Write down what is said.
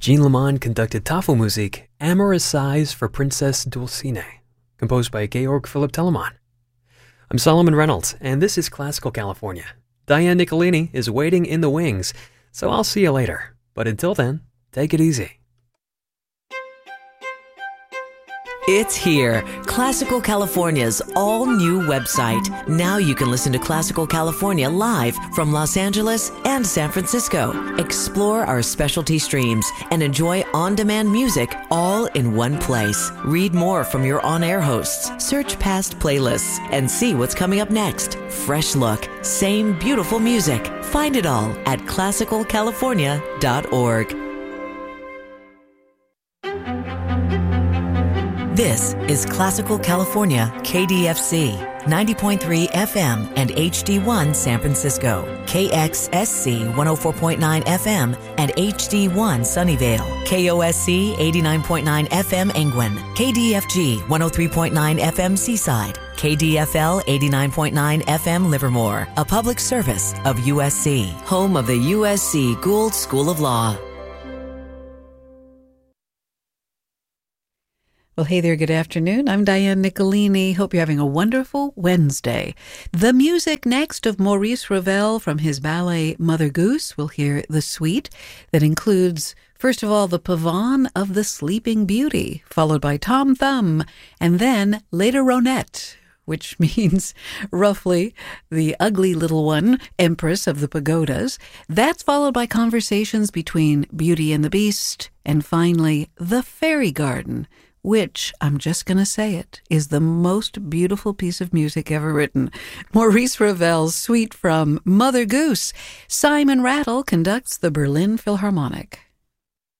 Jean Lemon conducted Tafelmusik, Amorous Sighs for Princess Dulcine, composed by Georg Philipp Telemann. I'm Solomon Reynolds, and this is Classical California. Diane Nicolini is waiting in the wings, so I'll see you later. But until then, take it easy. It's here, Classical California's all-new website. Now you can listen to Classical California live from Los Angeles and San Francisco. Explore our specialty streams and enjoy on-demand music all in one place. Read more from your on-air hosts, search past playlists, and see what's coming up next. Fresh look, same beautiful music. Find it all at classicalcalifornia.org. This is Classical California, KDFC, 90.3 FM and HD1 San Francisco, KXSC 104.9 FM and HD1 Sunnyvale, KOSC 89.9 FM Angwin, KDFG 103.9 FM Seaside, KDFL 89.9 FM Livermore, a public service of USC, home of the USC Gould School of Law. Well, hey there, good afternoon. I'm Diane Nicolini. Hope you're having a wonderful Wednesday. The music next of Maurice Ravel from his ballet Mother Goose. We'll hear the suite that includes, first of all, the Pavane of the Sleeping Beauty, followed by Tom Thumb, and then later Ronette, which means roughly the ugly little one, Empress of the Pagodas. That's followed by conversations between Beauty and the Beast, and finally, the Fairy Garden, which, I'm just going to say it, is the most beautiful piece of music ever written. Maurice Ravel's suite from Mother Goose. Simon Rattle conducts the Berlin Philharmonic.